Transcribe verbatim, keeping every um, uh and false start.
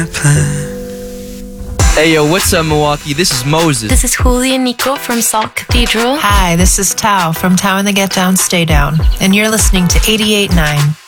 Hey yo, what's up Milwaukee? This is Moses. This is Julia Nico from Salt Cathedral. Hi, this is Tao from Tao and the Get Down Stay Down, and you're listening to eighty-eight point nine